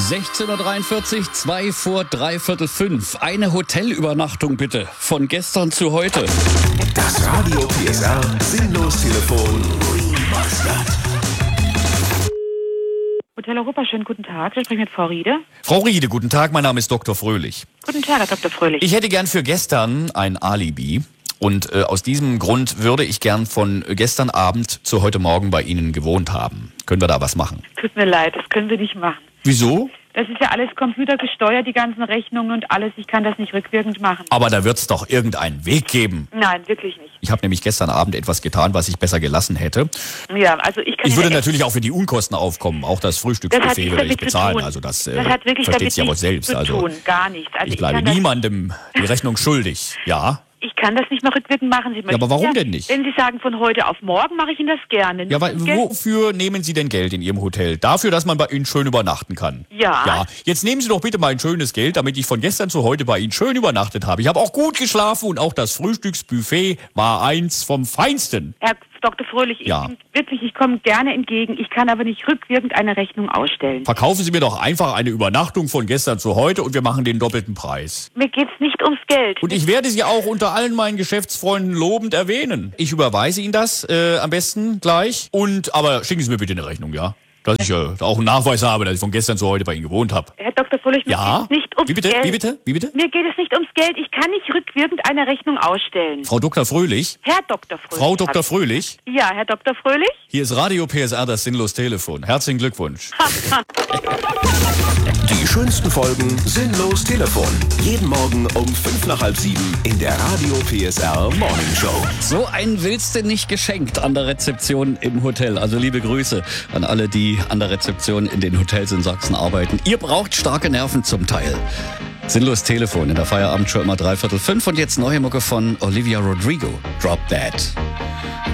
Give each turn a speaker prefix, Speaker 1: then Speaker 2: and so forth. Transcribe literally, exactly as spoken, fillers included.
Speaker 1: sechzehn Uhr dreiundvierzig, zwei vor dreiviertel fünf. Eine Hotelübernachtung bitte, von gestern zu heute.
Speaker 2: Das Radio P S R Sinnlos-Telefon Remastered.
Speaker 3: Hotel Europa, schönen guten Tag. Ich spreche mit Frau Riede.
Speaker 1: Frau Riede, guten Tag, mein Name ist Doktor Fröhlich.
Speaker 3: Guten Tag, Herr Doktor Fröhlich.
Speaker 1: Ich hätte gern für gestern ein Alibi. Und äh, aus diesem Grund würde ich gern von gestern Abend zu heute Morgen bei Ihnen gewohnt haben. Können wir da was machen?
Speaker 3: Tut mir leid, das können Sie nicht machen.
Speaker 1: Wieso?
Speaker 3: Das ist ja alles computergesteuert, die ganzen Rechnungen und alles. Ich kann das nicht rückwirkend machen.
Speaker 1: Aber da wird's doch irgendeinen Weg geben.
Speaker 3: Nein, wirklich nicht.
Speaker 1: Ich habe nämlich gestern Abend etwas getan, was ich besser gelassen hätte.
Speaker 3: Ja, also ich kann...
Speaker 1: Ich würde
Speaker 3: ja
Speaker 1: natürlich auch für die Unkosten aufkommen. Auch das Frühstücksbuffet würde ich bezahlen. Also das, äh,
Speaker 3: das hat wirklich
Speaker 1: versteht sich ja wohl selbst.
Speaker 3: Zu
Speaker 1: also
Speaker 3: tun. Gar nichts. Also
Speaker 1: ich
Speaker 3: ich
Speaker 1: bleibe
Speaker 3: kann
Speaker 1: niemandem die Rechnung schuldig. Ja.
Speaker 3: Ich kann das nicht mehr rückwirkend machen. Sie
Speaker 1: Ja, aber warum
Speaker 3: ja,
Speaker 1: denn nicht?
Speaker 3: Wenn Sie sagen, von heute auf morgen mache ich Ihnen das gerne.
Speaker 1: Ja, weil
Speaker 3: Geld-
Speaker 1: wofür nehmen Sie denn Geld in Ihrem Hotel? Dafür, dass man bei Ihnen schön übernachten kann.
Speaker 3: Ja.
Speaker 1: Ja, jetzt nehmen Sie doch bitte mal ein schönes Geld, damit ich von gestern zu heute bei Ihnen schön übernachtet habe. Ich habe auch gut geschlafen und auch das Frühstücksbuffet war eins vom Feinsten.
Speaker 3: Herr Doktor Fröhlich, ich
Speaker 1: Ja.
Speaker 3: bin wirklich, ich komme gerne entgegen. Ich kann aber nicht rückwirkend eine Rechnung ausstellen.
Speaker 1: Verkaufen Sie mir doch einfach eine Übernachtung von gestern zu heute und wir machen den doppelten Preis.
Speaker 3: Mir geht's nicht ums Geld.
Speaker 1: Und ich werde Sie auch unter allen meinen Geschäftsfreunden lobend erwähnen. Ich überweise Ihnen das äh, am besten gleich. Und aber schicken Sie mir bitte eine Rechnung, ja? Dass ich äh, auch einen Nachweis habe, dass ich von gestern zu heute bei Ihnen gewohnt habe.
Speaker 3: Herr Doktor Fröhlich, mir
Speaker 1: Ja?
Speaker 3: geht es nicht ums
Speaker 1: Wie bitte?
Speaker 3: Geld.
Speaker 1: Wie bitte? Wie bitte?
Speaker 3: Mir geht es nicht ums Geld. Ich kann nicht rückwirkend eine Rechnung ausstellen.
Speaker 1: Frau Doktor Fröhlich?
Speaker 3: Herr Doktor Fröhlich.
Speaker 1: Frau Doktor Fröhlich?
Speaker 3: Ja, Herr Doktor Fröhlich?
Speaker 1: Hier ist Radio P S R, das Sinnlos-Telefon. Herzlichen Glückwunsch.
Speaker 2: Die schönsten Folgen Sinnlos-Telefon. Jeden Morgen um fünf nach halb sieben in der Radio P S R Morning Show.
Speaker 1: So einen willst du nicht geschenkt an der Rezeption im Hotel. Also liebe Grüße an alle, die an der Rezeption in den Hotels in Sachsen arbeiten. Ihr braucht starke Nerven zum Teil. Sinnlos Telefon in der Feierabendshow immer dreiviertel fünf und jetzt neue Mucke von Olivia Rodrigo. Drop That.